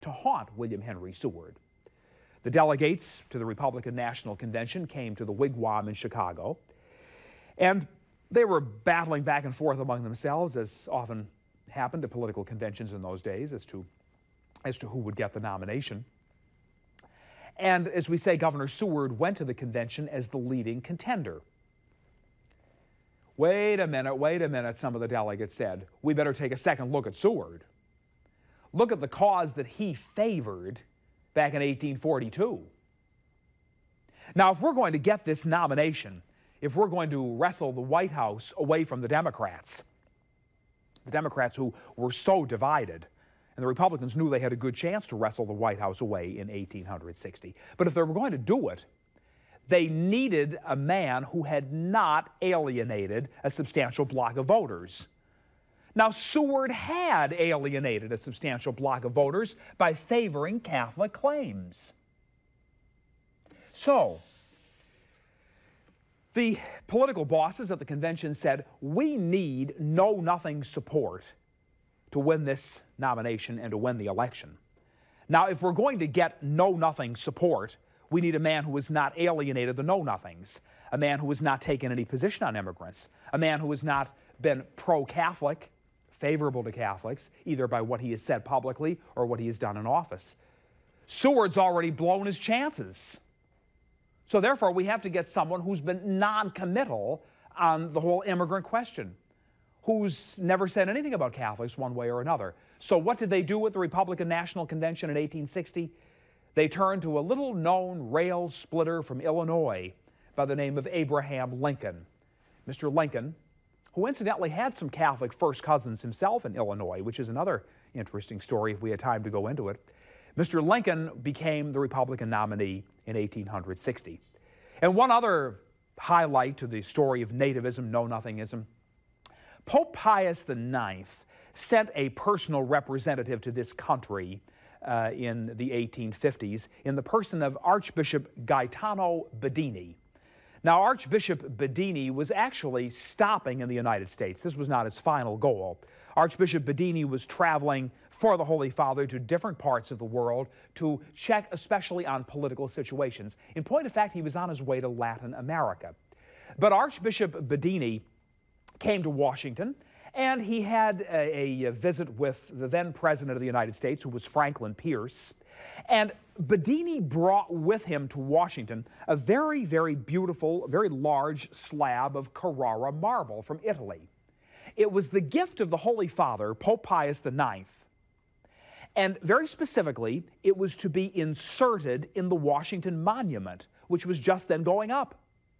to haunt William Henry Seward. The delegates to the Republican National Convention came to the Wigwam in Chicago, and they were battling back and forth among themselves, as often happened at political conventions in those days, as to who would get the nomination. And as we say, Governor Seward went to the convention as the leading contender. Wait a minute, some of the delegates said. We better take a second look at Seward. Look at the cause that he favored back in 1842. Now, if we're going to get this nomination, if we're going to wrestle the White House away from the Democrats who were so divided, and the Republicans knew they had a good chance to wrestle the White House away in 1860. But if they were going to do it, they needed a man who had not alienated a substantial block of voters. Now, Seward had alienated a substantial block of voters by favoring Catholic claims. So, the political bosses at the convention said, we need know-nothing support to win this nomination and to win the election. Now, if we're going to get know-nothing support, we need a man who has not alienated the know-nothings, a man who has not taken any position on immigrants, a man who has not been pro-Catholic, favorable to Catholics, either by what he has said publicly or what he has done in office. Seward's already blown his chances. So therefore, we have to get someone who's been non-committal on the whole immigrant question, who's never said anything about Catholics one way or another. So what did they do at the Republican National Convention in 1860? They turned to a little-known rail splitter from Illinois by the name of Abraham Lincoln. Mr. Lincoln, who incidentally had some Catholic first cousins himself in Illinois, which is another interesting story if we had time to go into it. Mr. Lincoln became the Republican nominee in 1860. And one other highlight to the story of nativism, know-nothingism, Pope Pius IX sent a personal representative to this country in the 1850s in the person of Archbishop Gaetano Bedini. Now, Archbishop Bedini was actually stopping in the United States. This was not his final goal. Archbishop Bedini was traveling for the Holy Father to different parts of the world to check especially on political situations. In point of fact, he was on his way to Latin America. But Archbishop Bedini came to Washington, and he had a visit with the then President of the United States, who was Franklin Pierce. And Bedini brought with him to Washington a very, very beautiful, very large slab of Carrara marble from Italy. It was the gift of the Holy Father, Pope Pius IX. And very specifically, it was to be inserted in the Washington Monument, which was just then going up.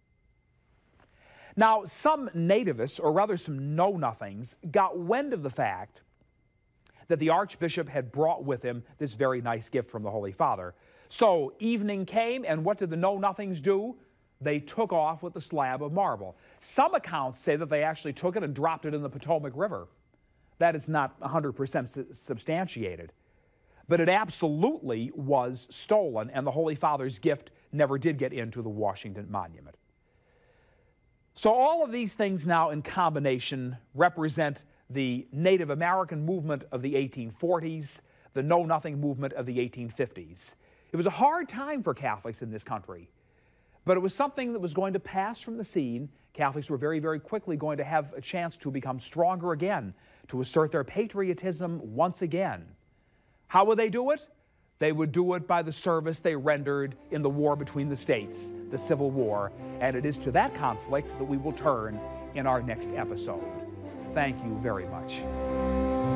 Now, some nativists, or rather some know-nothings, got wind of the fact that the Archbishop had brought with him this very nice gift from the Holy Father. So evening came, and what did the know-nothings do? They took off with the slab of marble. Some accounts say that they actually took it and dropped it in the Potomac River. That is not 100% substantiated. But it absolutely was stolen, and the Holy Father's gift never did get into the Washington Monument. So all of these things now in combination represent the Native American movement of the 1840s, the know-nothing movement of the 1850s. It was a hard time for Catholics in this country, but it was something that was going to pass from the scene. Catholics were very, very quickly going to have a chance to become stronger again, to assert their patriotism once again. How would they do it? They would do it by the service they rendered in the war between the states, the Civil War, and it is to that conflict that we will turn in our next episode. Thank you very much.